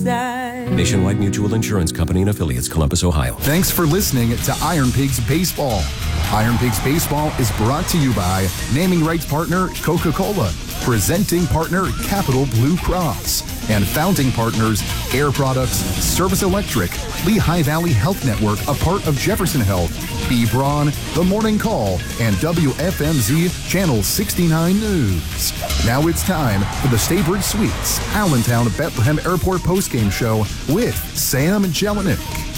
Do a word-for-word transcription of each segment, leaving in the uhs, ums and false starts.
side. Nationwide Mutual Insurance Company and affiliates, Columbus, Ohio. Thanks for listening to Iron Pigs Baseball. Iron Pigs Baseball is brought to you by naming rights partner Coca-Cola, presenting partner Capital Blue Cross, and founding partners Air Products, Service Electric, Lehigh Valley Health Network, a part of Jefferson Health, B. Braun, The Morning Call, and W F M Z Channel sixty-nine News. Now it's time for the Staybird Suites Allentown Bethlehem Airport postgame show with Sam Jelinek.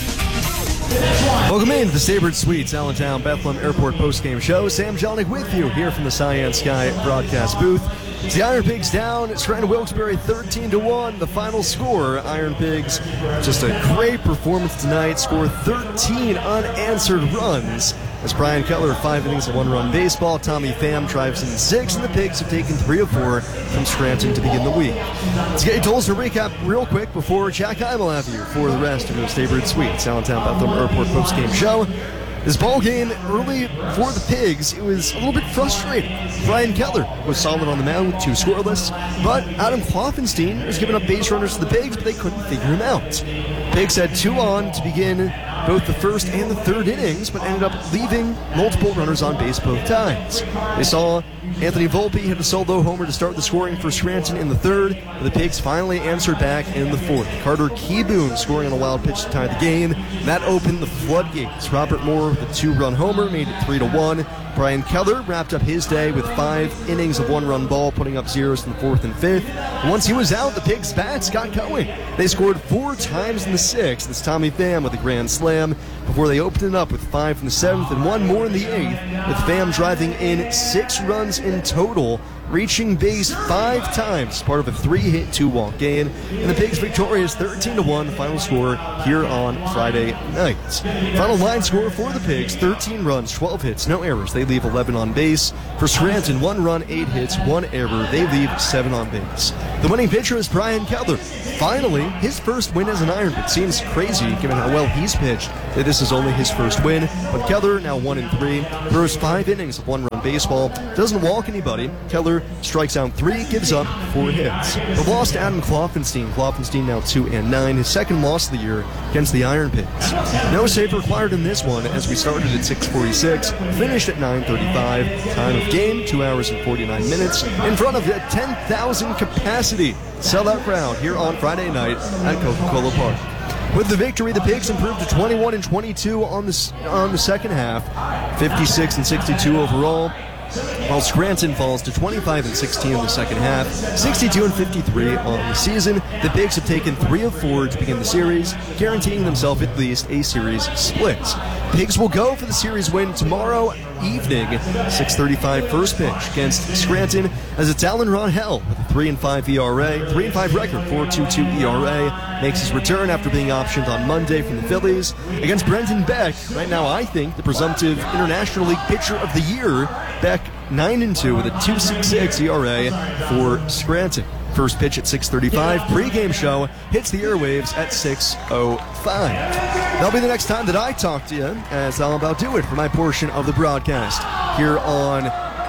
Welcome in to the Staybird Suites Allentown Bethlehem Airport postgame show. Sam Jelinek with you here from the Cyan Sky broadcast booth. It's the Iron Pigs down at Scranton Wilkes-Barre thirteen to one. The final score, Iron Pigs, just a great performance tonight. Score thirteen unanswered runs as Brian Kettler, five innings of one-run baseball. Tommy Pham drives in six, and the Pigs have taken three of four from Scranton to begin the week. Let's get totals to recap real quick before Jack Heim will have you for the rest of the Staybird Suites Allentown Bethlehem Airport postgame show. This ball game early for the Pigs, it was a little bit frustrating. Brian Kettler was solid on the mound with two scoreless, but Adam Kloffenstein was giving up base runners to the Pigs, but they couldn't figure him out. Pigs had two on to begin both the first and the third innings, but ended up leaving multiple runners on base both times. They saw Anthony Volpe hit a solo homer to start the scoring for Scranton in the third, but the Pigs finally answered back in the fourth. Carter Keyboom scoring on a wild pitch to tie the game. That opened the floodgates. Robert Moore with a two-run homer made it three to one. Brian Kettler wrapped up his day with five innings of one-run ball, putting up zeros in the fourth and fifth. And once he was out, the Pigs' bats got going. They scored four times in the sixth. It's Tommy Pham with a grand slam before they opened it up with five in the seventh and one more in the eighth, with Pham driving in six runs in total, reaching base five times as part of a three-hit, two-walk game. And the Pigs victorious thirteen to one, final score here on Friday night. Final line score for the Pigs, thirteen runs, twelve hits, no errors. They leave eleven on base. For Scranton, one run, eight hits, one error. They leave seven on base. The winning pitcher is Brian Kettler. Finally, his first win as an Iron Pig. Seems crazy given how well he's pitched that this is only his first win. But Kettler, now one and three, throws five innings of one-run baseball, doesn't walk anybody. Kettler strikes out three, gives up four hits. The loss to Adam Kloffenstein. Kloffenstein now two and nine, his second loss of the year against the Iron Pigs. No save required in this one as we started at six forty-six, finished at nine thirty-five. Time of game, two hours and forty-nine minutes, in front of a ten thousand capacity sellout crowd here on Friday night at Coca-Cola Park. With the victory, the Pigs improved to twenty-one and twenty-two on the, on the second half, fifty-six and sixty-two overall, while Scranton falls to twenty-five and sixteen in the second half, sixty-two and fifty-three on the season. The Pigs have taken three of four to begin the series, guaranteeing themselves at least a series split. Pigs will go for the series win tomorrow evening, six thirty-five first pitch against Scranton, as it's Alan Ronhell with a three and five E R A, three and five record, four point two two E R A, makes his return after being optioned on Monday from the Phillies against Brendan Beck. Right now, I think the presumptive International League Pitcher of the Year. Beck nine and two with a two point six six E R A for Scranton. First pitch at six thirty-five. Pre-game show hits the airwaves at six oh five. That'll be the next time that I talk to you, as I'll about do it for my portion of the broadcast here on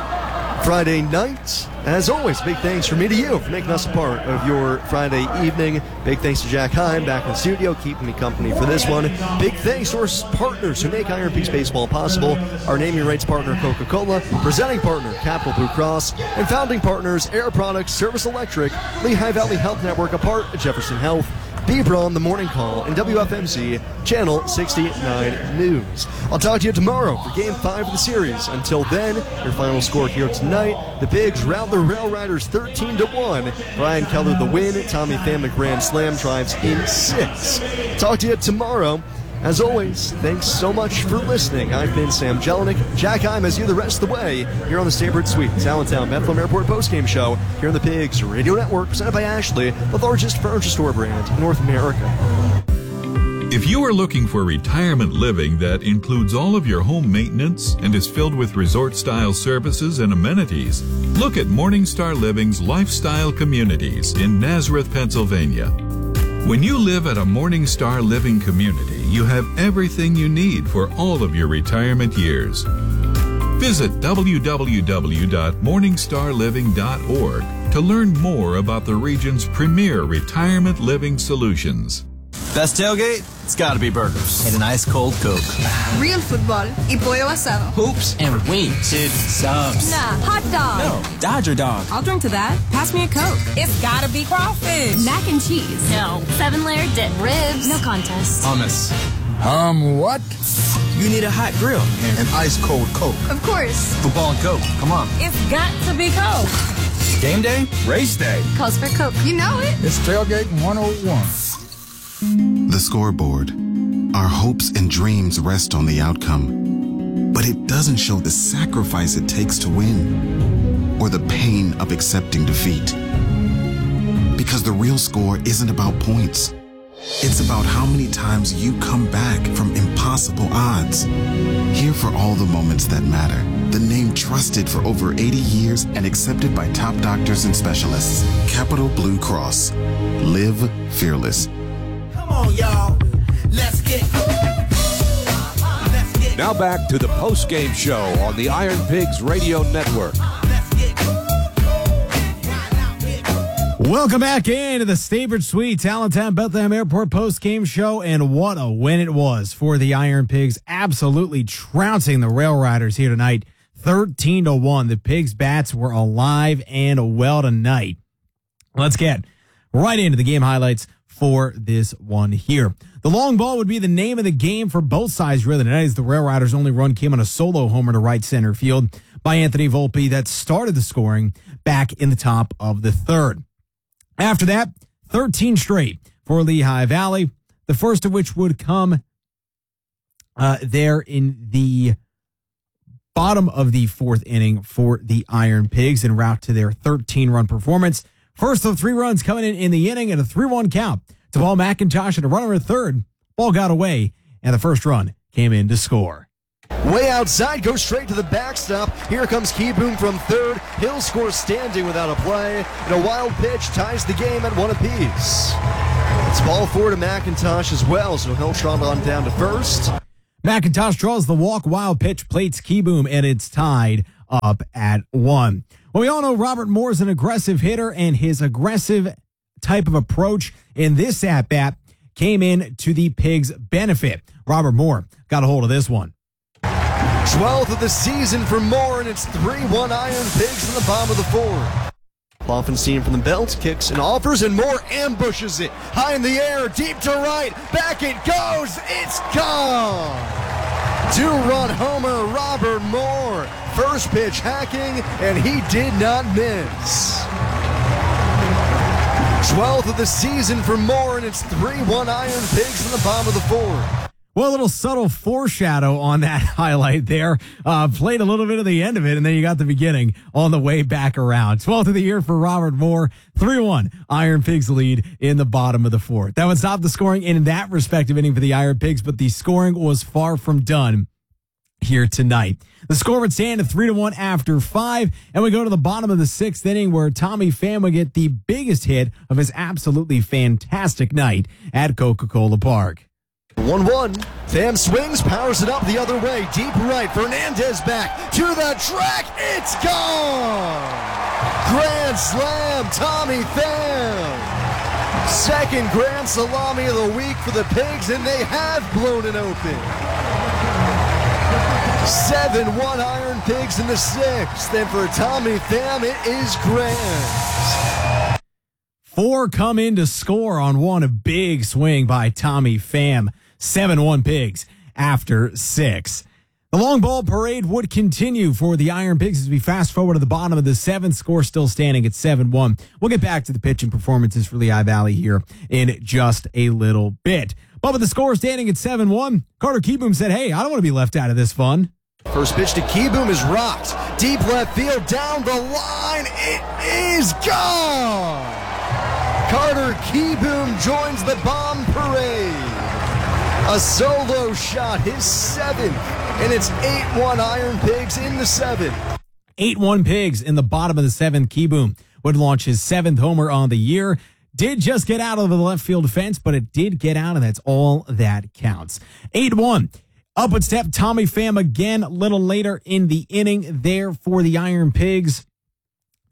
Friday night. As always, big thanks from me to you for making us a part of your Friday evening. Big thanks to Jack Heim back in the studio, keeping me company for this one. Big thanks to our partners who make Iron Pigs Baseball possible. Our naming rights partner, Coca-Cola, presenting partner, Capital Blue Cross, and founding partners, Air Products, Service Electric, Lehigh Valley Health Network, a part of Jefferson Health, B. Braun, The Morning Call, and W F M Z Channel sixty-nine News. I'll talk to you tomorrow for Game five of the series. Until then, your final score here tonight, the Pigs rout the Rail Riders thirteen to one. Brian Kettler the win, Tommy Pham the grand slam drives in six. Talk to you tomorrow. As always, thanks so much for listening. I've been Sam Jelinek. Jack Heim has you the rest of the way here on the Staybird Suites Allentown Bethlehem Airport postgame show here on the Pigs Radio Network, presented by Ashley, the largest furniture store brand in North America. If you are looking for retirement living that includes all of your home maintenance and is filled with resort-style services and amenities, look at Morningstar Living's Lifestyle Communities in Nazareth, Pennsylvania. When you live at a Morningstar Living community, you have everything you need for all of your retirement years. Visit w w w dot morningstar living dot org to learn more about the region's premier retirement living solutions. Best tailgate? It's gotta be burgers. And an ice cold Coke. Real football y pollo asado. Hoops and wings. Dude, subs. Nah, hot dog. No, Dodger dog. I'll drink to that. Pass me a Coke. It's gotta be crawfish. Mac and cheese. No. Seven-layer dip. Ribs. No contest. Hummus. Um, what? You need a hot grill. And an ice cold Coke. Of course. Football and Coke. Come on. It's got to be Coke. Game day? Race day. Calls for Coke. You know it. It's Tailgating one oh one. The scoreboard. Our hopes and dreams rest on the outcome, but it doesn't show the sacrifice it takes to win or the pain of accepting defeat. Because the real score isn't about points. It's about how many times you come back from impossible odds. Here for all the moments that matter. The name trusted for over eighty years and accepted by top doctors and specialists. Capital Blue Cross. Live fearless. Come on, y'all. Let's get Let's get Now back to the post-game show on the Iron Pigs Radio Network. Welcome back into the Staybridge Suites, Allentown Bethlehem Airport post-game show, and what a win it was for the Iron Pigs, absolutely trouncing the Rail Riders here tonight, thirteen to one. The Pigs bats were alive and well tonight. Let's get right into the game highlights for this one here. The long ball would be the name of the game for both sides really tonight, as the Rail Riders' only run came on a solo homer to right center field by Anthony Volpe that started the scoring back in the top of the third. After that, thirteen straight for Lehigh Valley, the first of which would come uh, there in the bottom of the fourth inning for the Iron Pigs en route to their thirteen-run performance. First of three runs coming in in the inning and a three one count to Paul McIntosh and a runner at third. Ball got away, and the first run came in to score. Way outside, goes straight to the backstop. Here comes Keyboom from third. He'll score standing without a play. And a wild pitch ties the game at one apiece. It's ball four to McIntosh as well, so he'll trot on down to first. McIntosh draws the walk, wild pitch, plates Keyboom, and it's tied up at one. Well, we all know Robert Moore's an aggressive hitter, and his aggressive type of approach in this at-bat came in to the Pigs' benefit. Robert Moore got a hold of this one. twelfth of the season for Moore, and it's three one Iron Pigs in the bottom of the fourth. Kloffenstein from the belt, kicks and offers, and Moore ambushes it. High in the air, deep to right, back it goes, it's gone! Two-run homer, Robert Moore. First pitch hacking, and he did not miss. twelfth of the season for Moore, and it's three one Iron Pigs in the bottom of the fourth. Well, a little subtle foreshadow on that highlight there. Uh, played a little bit of the end of it, and then you got the beginning on the way back around. twelfth of the year for Robert Moore. three one Iron Pigs lead in the bottom of the fourth. That would stop the scoring in that respective inning for the Iron Pigs, but the scoring was far from done here tonight. The score would stand at three to one after five, and we go to the bottom of the sixth inning where Tommy Pham would get the biggest hit of his absolutely fantastic night at Coca-Cola Park. one one. Pham swings, powers it up the other way. Deep right. Fernandez back to the track. It's gone! Grand slam, Tommy Pham. Second grand salami of the week for the Pigs, and they have blown it open. seven one Iron Pigs in the sixth. And for Tommy Pham, it is grand. Four come in to score on one. A big swing by Tommy Pham. seven one Pigs after six. The long ball parade would continue for the Iron Pigs as we fast forward to the bottom of the seventh. Score still standing at seven one. We'll get back to the pitching performances for Lehigh Valley here in just a little bit. But with the score standing at seven one, Carter Keyboom said, hey, I don't want to be left out of this fun. First pitch to Keyboom is rocked. Deep left field, down the line. It is gone! Carter Keyboom joins the bomb parade. A solo shot, his seventh, and it's eight one Iron Pigs in the seventh. eight one Pigs in the bottom of the seventh. Keyboom would launch his seventh homer on the year. Did just get out of the left field fence, but it did get out, and that's all that counts. eight one. Up would step Tommy Pham again a little later in the inning there for the Iron Pigs.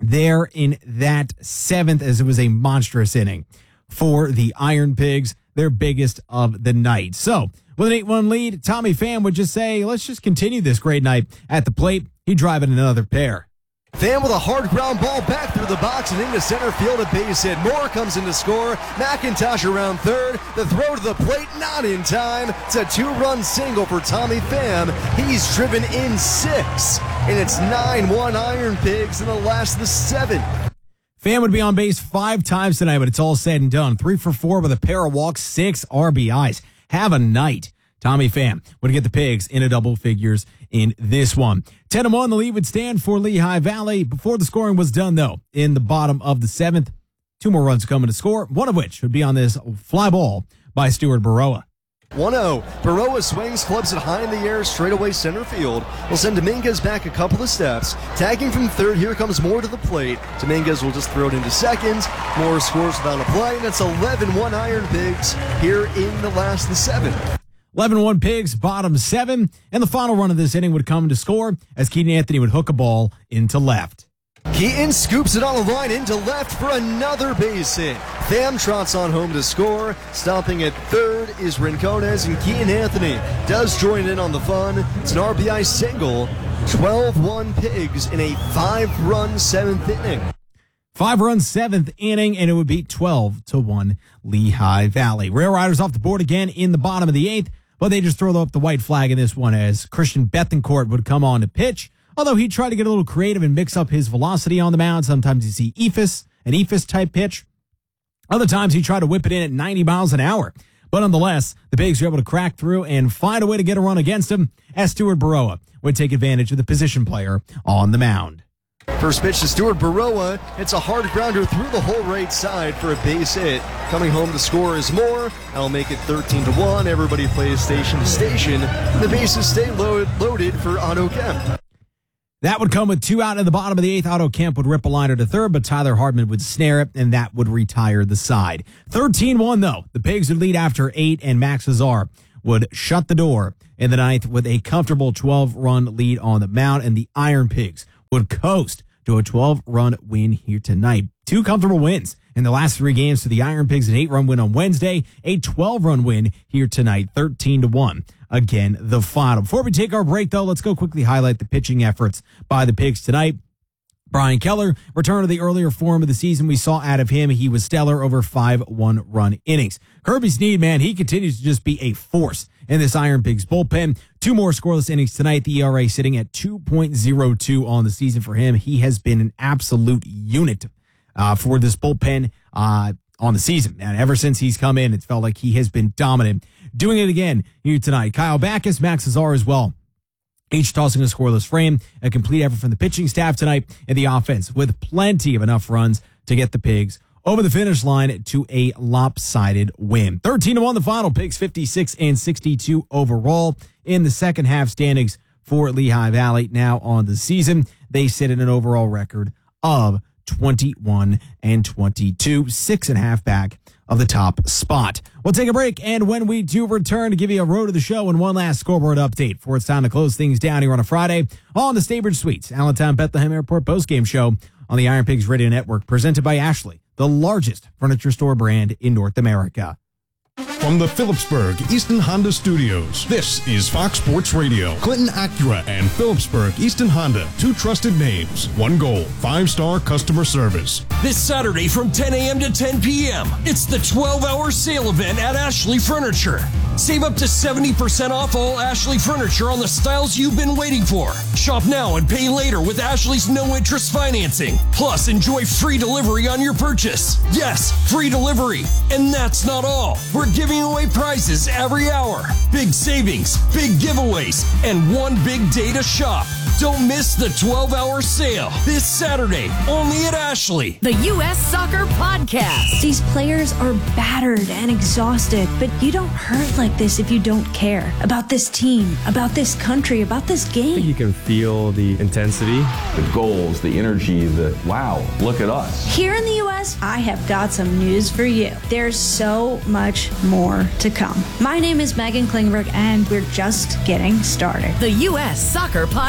there in that seventh, as it was a monstrous inning for the Iron Pigs, their biggest of the night. So with an eight one lead, Tommy Pham would just say, let's just continue this great night at the plate. He'd drive in another pair. Pham with a hard ground ball back through the box and into center field, a base hit. Moore comes in to score. McIntosh around third. The throw to the plate, not in time. It's a two-run single for Tommy Pham. He's driven in six, and it's nine one Iron Pigs in the last of the seventh. Pham would be on base five times tonight, but it's all said and done. Three for four with a pair of walks, six R B Is. Have a night. Tommy Pham would get the Pigs into double figures in this one. ten to one, the lead would stand for Lehigh Valley. Before the scoring was done, though, in the bottom of the seventh, two more runs coming to score, one of which would be on this fly ball by Stuart Baroa. one oh. Baroa swings, clubs it high in the air, straightaway center field. Will send Dominguez back a couple of steps. Tagging from third, here comes Moore to the plate. Dominguez will just throw it into second. Moore scores without a play, and it's eleven one Iron Pigs here in the last of the seventh. eleven one Pigs, bottom seven, and the final run of this inning would come to score as Keaton Anthony would hook a ball into left. Keaton scoops it on the line into left for another base hit. Pham trots on home to score. Stopping at third is Rincones, and Keaton Anthony does join in on the fun. It's an R B I single. twelve one Pigs in a five-run seventh inning. Five-run seventh inning, and it would be twelve to one Lehigh Valley. Rail Riders off the board again in the bottom of the eighth, but they just throw up the white flag in this one as Christian Bethencourt would come on to pitch. Although he tried to get a little creative and mix up his velocity on the mound. Sometimes you see Ephus, an Ephus-type pitch. Other times he tried to whip it in at ninety miles an hour. But nonetheless, the Pigs were able to crack through and find a way to get a run against him as Stuart Baroa would take advantage of the position player on the mound. First pitch to Stuart Baroa. It's a hard grounder through the whole right side for a base hit. Coming home to score is Moore. That'll make it thirteen to one. Everybody plays station to station. The bases stay load, loaded for Otto Kemp. That would come with two out in the bottom of the eighth. Otto Kemp would rip a liner to third, but Tyler Hardman would snare it, and that would retire the side. thirteen one, though. The Pigs would lead after eight, and Max Azar would shut the door in the ninth with a comfortable twelve-run lead on the mound, and the Iron Pigs would coast to a twelve-run win here tonight. Two comfortable wins in the last three games for the Iron Pigs, an eight-run win on Wednesday, a twelve-run win here tonight, thirteen to one. Again, the final. Before we take our break, though, let's go quickly highlight the pitching efforts by the Pigs tonight. Brian Keller, return to the earlier form of the season we saw out of him. He was stellar over five one-run innings. Kirby Snead, man, he continues to just be a force in this Iron Pigs bullpen. Two more scoreless innings tonight. The E R A sitting at two point oh two on the season for him. He has been an absolute unit uh, for this bullpen uh, on the season. And ever since he's come in, it's felt like he has been dominant. Doing it again here tonight. Kyle Backus, Max Azar as well. Each tossing a scoreless frame. A complete effort from the pitching staff tonight and the offense with plenty of enough runs to get the Pigs over the finish line to a lopsided win. thirteen to one the final. Pigs fifty-six and sixty-two overall in the second half standings for Lehigh Valley. Now on the season, they sit at an overall record of twenty-one and twenty-two, six and a half back of the top spot. We'll take a break, and when we do return to give you a road to the show and one last scoreboard update before it's time to close things down here on a Friday on the Staybridge Suites Allentown Bethlehem Airport postgame show on the Iron Pigs Radio Network, presented by Ashley, the largest furniture store brand in North America. From the Phillipsburg Easton Honda Studios, this is Fox Sports Radio. Clinton Acura and Phillipsburg Easton Honda, two trusted names, one goal, five-star customer service. This Saturday from ten a.m. to ten p.m., it's the twelve-hour sale event at Ashley Furniture. Save up to seventy percent off all Ashley Furniture on the styles you've been waiting for. Shop now and pay later with Ashley's no-interest financing. Plus, enjoy free delivery on your purchase. Yes, free delivery. And that's not all. We're giving away prizes every hour. Big savings, big giveaways, and one big day to shop. Don't miss the twelve-hour sale this Saturday, only at Ashley. The U S Soccer Podcast. These players are battered and exhausted, but you don't hurt like this if you don't care about this team, about this country, about this game. I think you can feel the intensity, the goals, the energy, the wow, look at us. Here in the U S, I have got some news for you. There's so much more to come. My name is Megan Klingberg, and we're just getting started. The U S Soccer Podcast.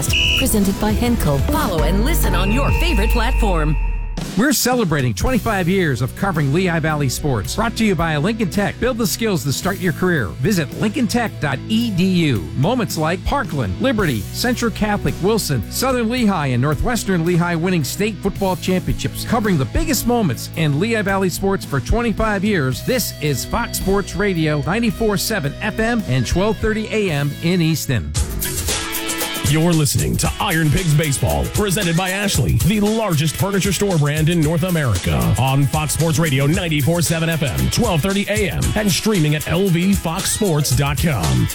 podcast, presented by Henkel. Follow and listen on your favorite platform. We're celebrating twenty-five years of covering Lehigh Valley sports. Brought to you by Lincoln Tech. Build the skills to start your career. Visit lincoln tech dot e d u. Moments like Parkland, Liberty, Central Catholic, Wilson, Southern Lehigh, and Northwestern Lehigh winning state football championships. Covering the biggest moments in Lehigh Valley sports for twenty-five years. This is Fox Sports Radio, ninety-four point seven F M and twelve thirty A M in Easton. You're listening to Iron Pigs Baseball, presented by Ashley, the largest furniture store brand in North America. On Fox Sports Radio ninety-four point seven F M, twelve thirty A M, and streaming at L V fox sports dot com.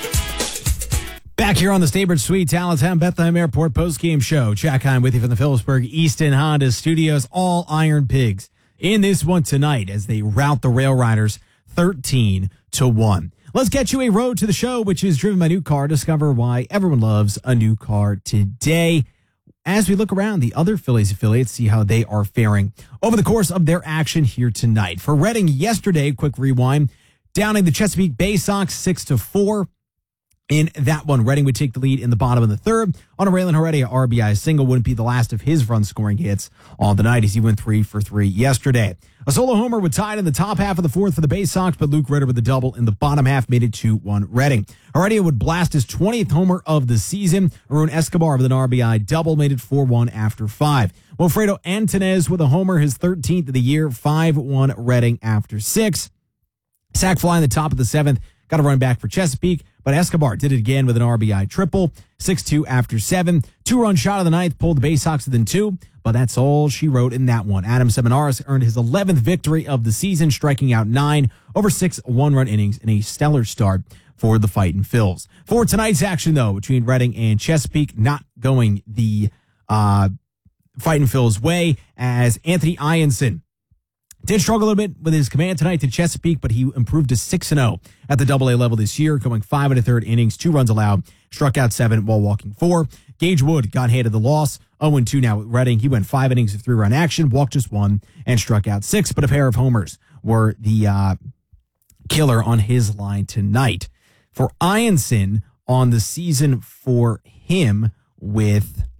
Back here on the Staybridge Suite, Allentown Bethlehem Airport postgame show. Jack Heim with you from the Phillipsburg Easton Honda Studios. All Iron Pigs in this one tonight as they rout the Rail Riders thirteen to one. Let's get you a road to the show, which is driven by New Car. Discover why everyone loves a new car today. As we look around the other Phillies affiliates, see how they are faring over the course of their action here tonight. For Reading yesterday, quick rewind, downing the Chesapeake Bay Sox six to four. In that one, Reading would take the lead in the bottom of the third on a Raylan Heredia R B I single. Wouldn't be the last of his run-scoring hits on the night as he went three for three yesterday. A solo homer would tie it in the top half of the fourth for the Bay Sox, but Luke Ritter with a double in the bottom half made it two one Reading. Heredia would blast his twentieth homer of the season. Arun Escobar with an R B I double made it four one after five. Wilfredo Antunez with a homer, his thirteenth of the year, five one Reading after six. Sack fly in the top of the seventh. Got a run back for Chesapeake, but Escobar did it again with an R B I triple. six two after seven. Two-run shot of the ninth pulled the Bay Sox within two, but that's all she wrote in that one. Adam Seminaris earned his eleventh victory of the season, striking out nine over six one-run innings in a stellar start for the Fightin' Phils. For tonight's action, though, between Reading and Chesapeake, not going the uh, Fightin' Phils way, as Anthony Ianson did struggle a little bit with his command tonight to Chesapeake, but he improved to six and oh at the double A level this year, going five and a third innings, two runs allowed, struck out seven while walking four. Gage Wood got handed the loss, oh and two now with Reading. He went five innings of three-run action, walked just one, and struck out six, but a pair of homers were the uh, killer on his line tonight. For Ianson, on the season for him with